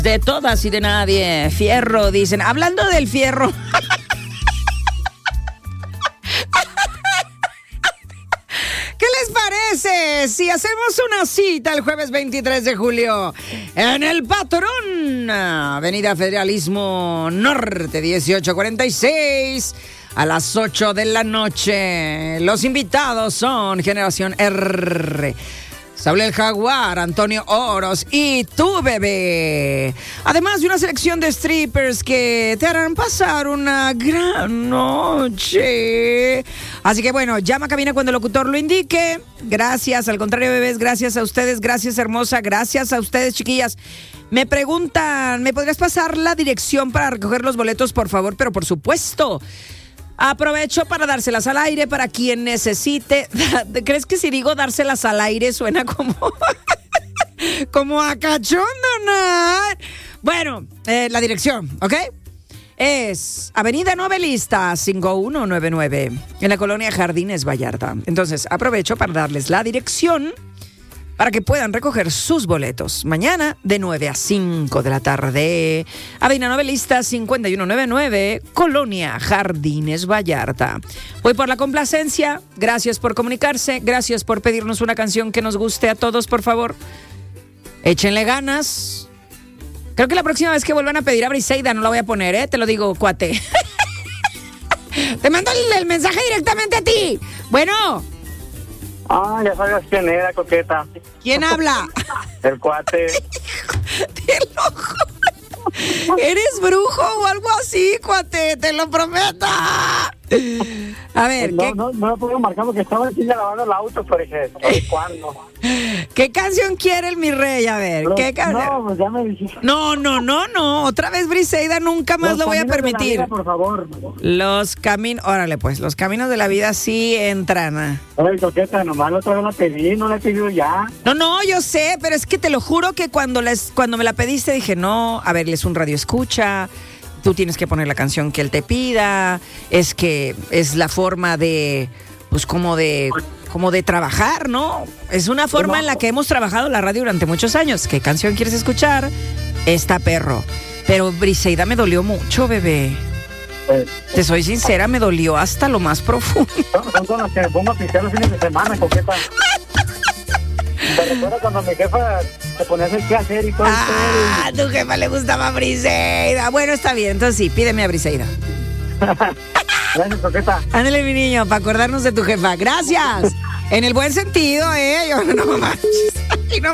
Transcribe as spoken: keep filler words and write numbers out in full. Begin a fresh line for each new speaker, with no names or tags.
De todas y de nadie. Fierro, dicen. Hablando del fierro. ¿Qué les parece si hacemos una cita el jueves veintitrés de julio en el Patrón, Avenida Federalismo Norte, dieciocho cuarenta y seis, a las ocho de la noche? Los invitados son Generación R, Saúl el Jaguar, Antonio Oros y tu bebé. Además de una selección de strippers que te harán pasar una gran noche. Así que bueno, llama a cabina cuando el locutor lo indique. Gracias, al contrario, bebés, gracias a ustedes, gracias, hermosa, gracias a ustedes, chiquillas. Me preguntan, ¿me podrías pasar la dirección para recoger los boletos, por favor? Pero por supuesto. Aprovecho para dárselas al aire para quien necesite. ¿Crees que si digo dárselas al aire suena como, como a cachondo, no? Bueno, eh, la dirección, ¿ok? Es Avenida Novelista cinco uno nueve nueve, en la colonia Jardines Vallarta. Entonces, aprovecho para darles la dirección para que puedan recoger sus boletos mañana de nueve a cinco de la tarde. Avenida Novelista cinco uno nueve nueve, Colonia Jardines Vallarta. Voy por la complacencia. Gracias por comunicarse. Gracias por pedirnos una canción que nos guste a todos, por favor. Échenle ganas. Creo que la próxima vez que vuelvan a pedir a Briseida no la voy a poner, ¿eh? Te lo digo, cuate. Te mando el, el mensaje directamente a ti. Bueno.
Ah, ya sabes quién era, coqueta.
¿Quién habla?
El cuate.
Te lo juro. ¿Eres brujo o algo así, cuate? Te lo prometo. A ver,
no,
¿qué?
No, no lo puedo marcar porque estaba aquí lavando el auto, por ejemplo. ¿Cuándo?
¿Qué canción quiere el mi rey? A ver,
Los,
¿qué canción?
No, pues ya me dijiste.
No, no, no, no. Otra vez Briseida, nunca más
Los
lo voy a permitir.
Vida, por favor.
Los caminos, órale pues, los caminos de la vida sí entran.
Ay, coqueta, nomás la otra vez la pedí, no la he pedido ya.
No, no, yo sé, pero es que te lo juro que cuando les, cuando me la pediste dije, no, a ver, es un radio escucha. Tú tienes que poner la canción que él te pida. Es que es la forma de, pues como de, como de trabajar, ¿no? Es una forma en la que hemos trabajado la radio durante muchos años. ¿Qué canción quieres escuchar? Esta, perro. Pero Briseida me dolió mucho, bebé.
Pues,
Te soy sincera, me dolió hasta lo más profundo.
son con las que me pongo a pistear los fines de semana, coqueta. ¿Te recuerdas cuando mi jefa se ponía a hacer qué hacer y todo?
Ah, a tu jefa le gustaba Briseida. Bueno, está bien, entonces sí, pídeme a Briseida.
Gracias, coqueta.
Ándale, mi niño, para acordarnos de tu jefa. Gracias. En el buen sentido, ¿eh? Yo no manches.